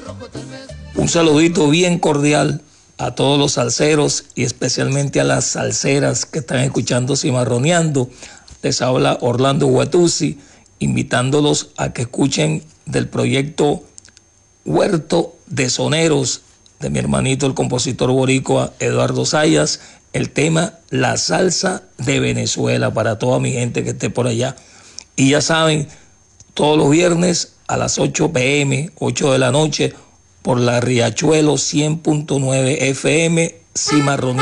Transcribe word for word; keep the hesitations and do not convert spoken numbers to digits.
Un saludito bien cordial a todos los salseros y especialmente a las salseras que están escuchando Cimarroneando. Les habla Orlando Guatuzzi, invitándolos a que escuchen del proyecto Huerto de Soneros de mi hermanito el compositor boricua Eduardo Sayas, el tema La Salsa de Venezuela, para toda mi gente que esté por allá. Y ya saben, todos los viernes a las ocho pe eme, ocho de la noche, por la Riachuelo cien punto nueve efe eme, Cimarroneando.